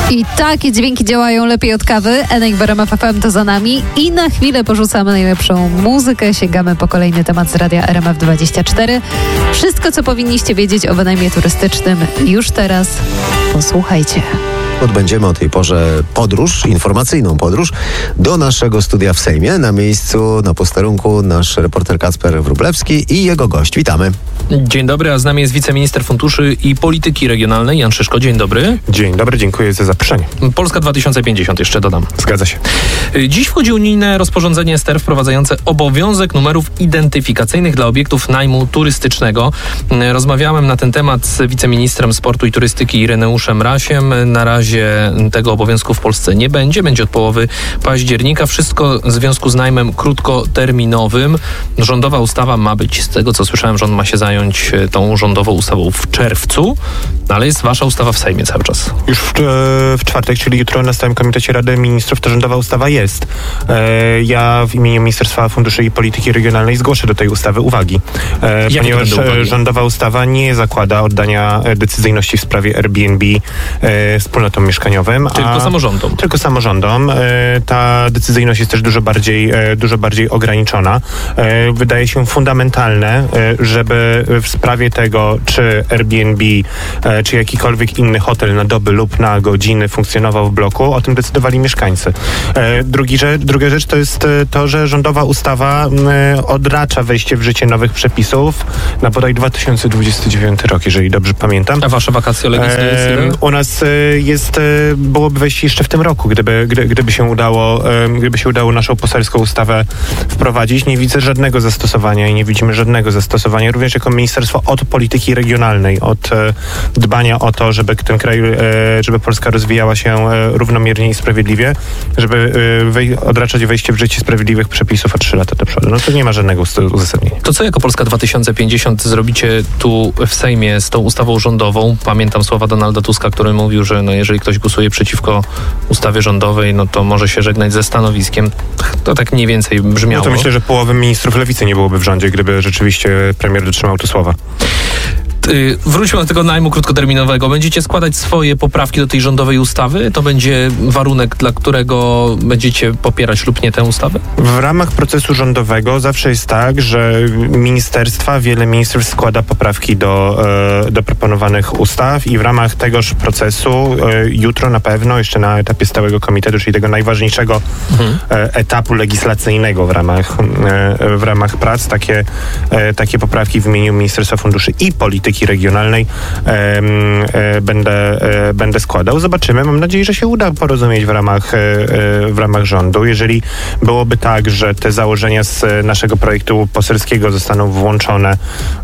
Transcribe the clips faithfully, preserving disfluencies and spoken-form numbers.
I takie dźwięki działają lepiej od kawy. Enek w R M F F M to za nami i na chwilę porzucamy najlepszą muzykę. Sięgamy po kolejny temat z radia R M F dwadzieścia cztery. Wszystko, co powinniście wiedzieć o wynajmie turystycznym już teraz. Posłuchajcie. Odbędziemy o tej porze podróż, informacyjną podróż do naszego studia w Sejmie. Na miejscu, na posterunku nasz reporter Kacper Wróblewski i jego gość. Witamy. Dzień dobry, a z nami jest wiceminister funduszy i polityki regionalnej Jan Szyszko. Dzień dobry. Dzień dobry, dziękuję za zaproszenie. Polska dwa tysiące pięćdziesiąt, jeszcze dodam. Zgadza się. Dziś wchodzi unijne rozporządzenie S T E R wprowadzające obowiązek numerów identyfikacyjnych dla obiektów najmu turystycznego. Rozmawiałem na ten temat z wiceministrem sportu i turystyki Ireneuszem Rasiem. Na razie tego obowiązku w Polsce nie będzie. Będzie od połowy października. Wszystko w związku z najmem krótkoterminowym. Rządowa ustawa ma być, z tego co słyszałem, rząd ma się zająć tą rządową ustawą w czerwcu, ale jest wasza ustawa w Sejmie cały czas. Już w, w czwartek, czyli jutro na Stałym Komitecie Rady Ministrów ta rządowa ustawa jest. E, ja w imieniu Ministerstwa Funduszy i Polityki Regionalnej zgłoszę do tej ustawy uwagi. E, ponieważ uwagi? Rządowa ustawa nie zakłada oddania decyzyjności w sprawie Airbnb e, wspólnotom mieszkaniowym. Tylko a, samorządom. Tylko samorządom. E, ta decyzyjność jest też dużo bardziej, e, dużo bardziej ograniczona. E, wydaje się fundamentalne, e, żeby w sprawie tego, czy Airbnb, e, czy jakikolwiek inny hotel na doby lub na godziny funkcjonował w bloku, o tym decydowali mieszkańcy. E, drugi rzecz, druga rzecz to jest to, że rządowa ustawa e, odracza wejście w życie nowych przepisów na bodaj dwa tysiące dwudziesty dziewiąty rok, jeżeli dobrze pamiętam. A wasze wakacje legislacyjne? E, u nas e, jest, e, byłoby wejście jeszcze w tym roku, gdyby, gdy, gdyby się udało, e, gdyby się udało naszą poselską ustawę wprowadzić. Nie widzę żadnego zastosowania i nie widzimy żadnego zastosowania, również jako ministerstwo, od polityki regionalnej, od e, dbania o to, żeby ten kraj, e, żeby Polska rozwijała się e, równomiernie i sprawiedliwie, żeby e, wej, odraczać wejście w życie sprawiedliwych przepisów o trzy lata do przodu. No to nie ma żadnego uzasadnienia. To co jako Polska dwa tysiące pięćdziesiąt zrobicie tu w Sejmie z tą ustawą rządową? Pamiętam słowa Donalda Tuska, który mówił, że no jeżeli ktoś głosuje przeciwko ustawie rządowej, no to może się żegnać ze stanowiskiem. To tak mniej więcej brzmiało. No to myślę, że połowy ministrów lewicy nie byłoby w rządzie, gdyby rzeczywiście premier dotrzymał tu słowa. Wróćmy do tego najmu krótkoterminowego. Będziecie składać swoje poprawki do tej rządowej ustawy? To będzie warunek, dla którego będziecie popierać lub nie tę ustawę? W ramach procesu rządowego zawsze jest tak, że ministerstwa, wiele ministrów składa poprawki do, e, do proponowanych ustaw i w ramach tegoż procesu e, jutro na pewno, jeszcze na etapie stałego komitetu, czyli tego najważniejszego mhm. e, etapu legislacyjnego w ramach, e, w ramach prac, takie, e, takie poprawki w imieniu Ministerstwa Funduszy i Polityki Regionalnej e, e, będę, e, będę składał. Zobaczymy. Mam nadzieję, że się uda porozumieć w ramach, e, w ramach rządu. Jeżeli byłoby tak, że te założenia z naszego projektu poselskiego zostaną włączone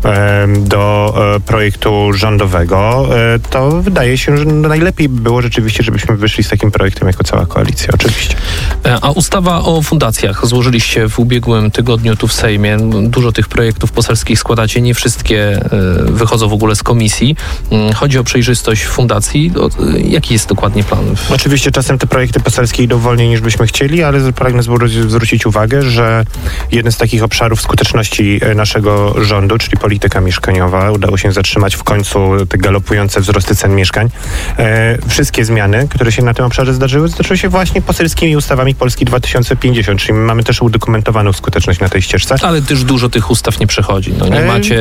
e, do e, projektu rządowego, e, to wydaje się, że najlepiej by było rzeczywiście, żebyśmy wyszli z takim projektem jako cała koalicja. Oczywiście. A ustawa o fundacjach złożyliście w ubiegłym tygodniu tu w Sejmie. Dużo tych projektów poselskich składacie. Nie wszystkie e, wychodzą w ogóle z komisji. Chodzi o przejrzystość fundacji. Jaki jest dokładnie plan? Oczywiście czasem te projekty poselskie idą wolniej niż byśmy chcieli, ale pragnę zwrócić uwagę, że jeden z takich obszarów skuteczności naszego rządu, czyli polityka mieszkaniowa, udało się zatrzymać w końcu te galopujące wzrosty cen mieszkań. E, wszystkie zmiany, które się na tym obszarze zdarzyły, zdarzyły się właśnie poselskimi ustawami Polski dwa tysiące pięćdziesiąt, czyli mamy też udokumentowaną skuteczność na tej ścieżce. Ale też dużo tych ustaw nie przechodzi. No, nie e... macie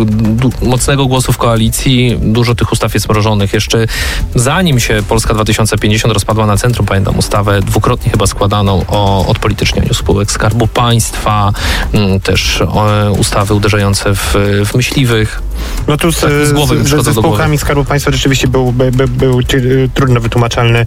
d- mocnego głosu w koalicji, dużo tych ustaw jest mrożonych. Jeszcze zanim się Polska dwa tysiące pięćdziesiąt rozpadła na centrum, pamiętam ustawę dwukrotnie chyba składaną o odpolitycznianiu spółek Skarbu Państwa, m, też o, ustawy uderzające w, w myśliwych. No tu z, tak, z, głowy z, ze spółkami Skarbu Państwa rzeczywiście był, by, by, był trudno wytłumaczalny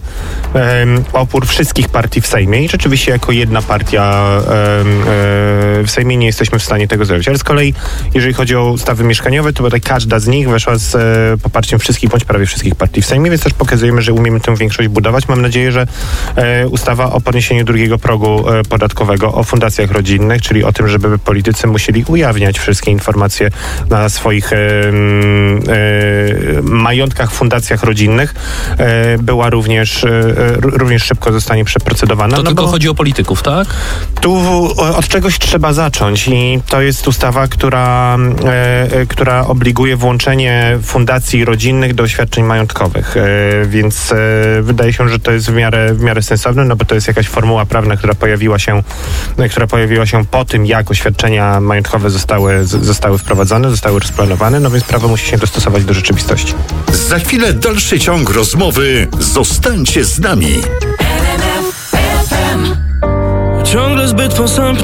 um, opór wszystkich partii w Sejmie i rzeczywiście jako jedna partia um, um, w Sejmie nie jesteśmy w stanie tego zrobić. Ale z kolei, jeżeli chodzi o ustawy mieszkaniowe, to tutaj każda z nich weszła z e, poparciem wszystkich bądź prawie wszystkich partii w Sejmie, więc też pokazujemy, że umiemy tę większość budować. Mam nadzieję, że e, ustawa o podniesieniu drugiego progu e, podatkowego, o fundacjach rodzinnych, czyli o tym, żeby politycy musieli ujawniać wszystkie informacje na swoich e, majątkach, fundacjach rodzinnych e, była również, e, również szybko zostanie przeprocedowana. To no tylko chodzi o polityków, tak? Tu od czegoś trzeba zacząć i to jest ustawa, która, e, która obliguje włączenie fundacji rodzinnych do świadczeń majątkowych, e, więc e, wydaje się, że to jest w miarę, w miarę sensowne, no bo to jest jakaś formuła prawna, która pojawiła się, która pojawiła się po tym, jak oświadczenia majątkowe zostały, z, zostały wprowadzone, zostały rozplanowane, no więc prawo musi się dostosować do rzeczywistości. Za chwilę dalszy ciąg rozmowy. Zostańcie z nami. Ciągle zbyt posępny.